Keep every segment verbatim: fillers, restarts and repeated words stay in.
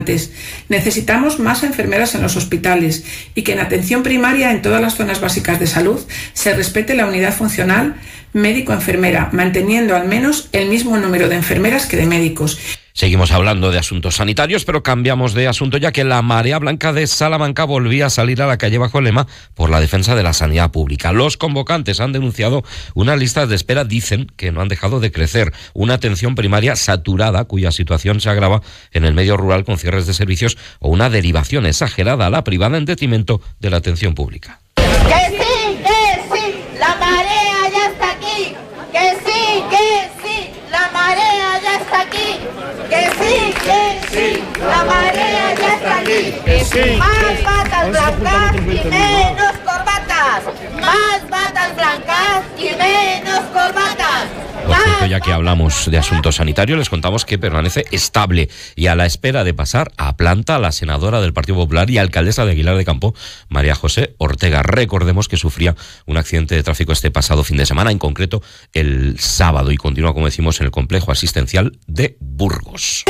Necesitamos más enfermeras en los hospitales y que en atención primaria en todas las zonas básicas de salud se respete la unidad funcional médico-enfermera, manteniendo al menos el mismo número de enfermeras que de médicos. Seguimos hablando de asuntos sanitarios, pero cambiamos de asunto, ya que la Marea Blanca de Salamanca volvía a salir a la calle bajo el lema por la defensa de la sanidad pública. Los convocantes han denunciado unas listas de espera, dicen que no han dejado de crecer, una atención primaria saturada cuya situación se agrava en el medio rural con cierres de servicios o una derivación exagerada a la privada en detrimento de la atención pública. Que sí, que sí, la marea ya está aquí, que sí, que sí, la marea ya está aquí. Que sí, que sí, la marea ya está aquí. Que sí, más batas blancas y menos corbatas. Más batas blancas y menos corbatas. Por cierto, ya que hablamos de asuntos sanitarios, les contamos que permanece estable y a la espera de pasar a planta a la senadora del Partido Popular y alcaldesa de Aguilar de Campo, María José Ortega. Recordemos que sufría un accidente de tráfico este pasado fin de semana, en concreto el sábado, y continúa, como decimos, en el complejo asistencial de Burgos.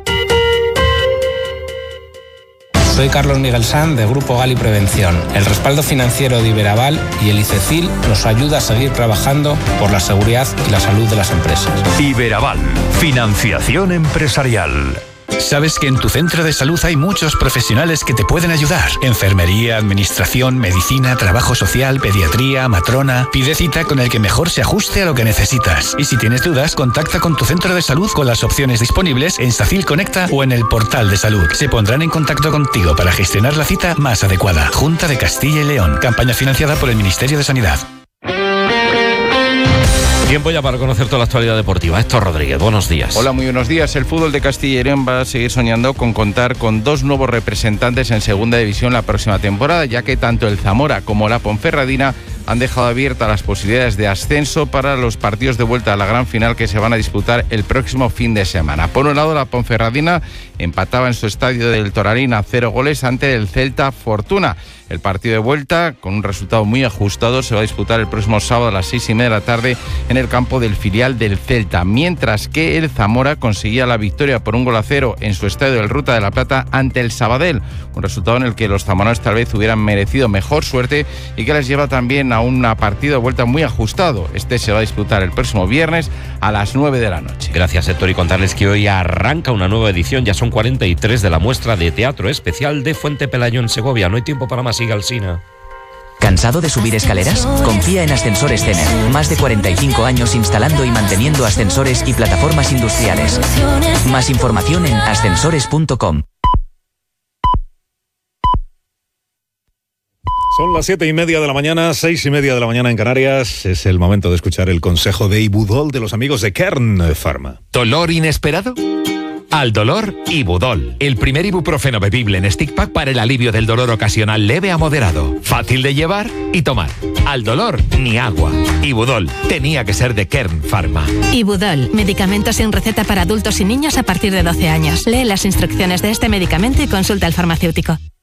Soy Carlos Miguel Sanz, de Grupo Gali Prevención. El respaldo financiero de Iberaval y el ICECIL nos ayuda a seguir trabajando por la seguridad y la salud de las empresas. Iberaval, financiación empresarial. Sabes que en tu centro de salud hay muchos profesionales que te pueden ayudar. Enfermería, administración, medicina, trabajo social, pediatría, matrona. Pide cita con el que mejor se ajuste a lo que necesitas. Y si tienes dudas, contacta con tu centro de salud con las opciones disponibles en Sacil Conecta o en el portal de salud. Se pondrán en contacto contigo para gestionar la cita más adecuada. Junta de Castilla y León. Campaña financiada por el Ministerio de Sanidad. Tiempo ya para conocer toda la actualidad deportiva. Héctor Rodríguez, buenos días. Hola, muy buenos días. El fútbol de Castilla y León va a seguir soñando con contar con dos nuevos representantes en segunda división la próxima temporada, ya que tanto el Zamora como la Ponferradina han dejado abiertas las posibilidades de ascenso para los partidos de vuelta a la gran final que se van a disputar el próximo fin de semana. Por un lado, la Ponferradina empataba en su estadio del Toralín a cero goles ante el Celta Fortuna. El partido de vuelta, con un resultado muy ajustado, se va a disputar el próximo sábado a las seis y media de la tarde en el campo del filial del Celta, mientras que el Zamora conseguía la victoria por un gol a cero en su estadio del Ruta de la Plata ante el Sabadell, un resultado en el que los zamoranos tal vez hubieran merecido mejor suerte y que les lleva también a un partido de vuelta muy ajustado. Este se va a disputar el próximo viernes a las nueve de la noche. Gracias, Héctor, y contarles que hoy arranca una nueva edición, ya son cuarenta y tres, de la muestra de teatro especial de Fuente Pelayo en Segovia. No hay tiempo para más. Siga Alsina. ¿Cansado de subir escaleras? Confía en Ascensores Tener. Más de cuarenta y cinco años instalando y manteniendo ascensores y plataformas industriales. Más información en ascensores punto com. Son las siete y media de la mañana, seis y media de la mañana en Canarias. Es el momento de escuchar el consejo de Ibudol de los amigos de Kern Pharma. ¿Dolor inesperado? Al dolor, Ibudol, el primer ibuprofeno bebible en stick pack para el alivio del dolor ocasional leve a moderado, fácil de llevar y tomar. Al dolor, ni agua. Ibudol, tenía que ser de Kern Pharma. Ibudol, medicamento sin receta para adultos y niños a partir de doce años. Lee las instrucciones de este medicamento y consulta al farmacéutico.